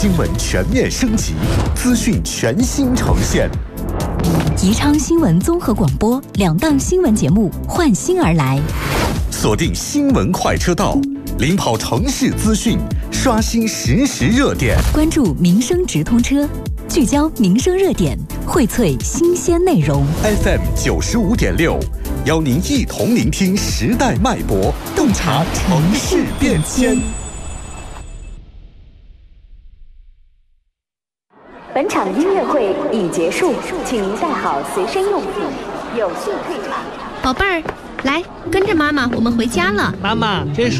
新闻全面升级，资讯全新呈现。 宜昌新闻综合广播2档新闻节目换新而来， 锁定新闻快车道，领跑城市资讯，刷新实时热点， 关注民生直通车，聚焦民生热点，荟萃新鲜内容。 FM 95.6，邀您一同聆听时代脉搏，洞察城市变迁。 本场音乐会已结束，请您带好随身用品，有序退场。 宝贝儿，来跟着妈妈，我们回家了。 妈妈，这是